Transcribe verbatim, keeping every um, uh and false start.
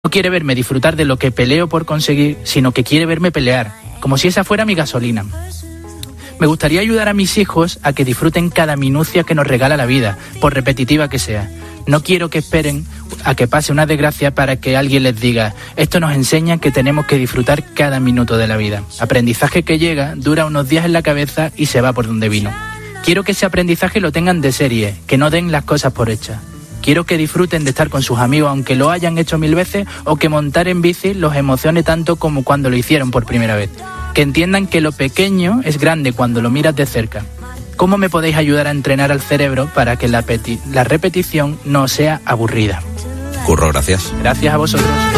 No quiere verme disfrutar de lo que peleo por conseguir, sino que quiere verme pelear, como si esa fuera mi gasolina. Me gustaría ayudar a mis hijos a que disfruten cada minucia que nos regala la vida, por repetitiva que sea. No quiero que esperen a que pase una desgracia para que alguien les diga: esto nos enseña que tenemos que disfrutar cada minuto de la vida. Aprendizaje que llega, dura unos días en la cabeza y se va por donde vino. Quiero que ese aprendizaje lo tengan de serie, que no den las cosas por hechas. Quiero que disfruten de estar con sus amigos aunque lo hayan hecho mil veces, o que montar en bici los emocione tanto como cuando lo hicieron por primera vez. Que entiendan que lo pequeño es grande cuando lo miras de cerca. ¿Cómo me podéis ayudar a entrenar al cerebro para que la, peti- la repetición no sea aburrida? Curro, gracias. Gracias a vosotros.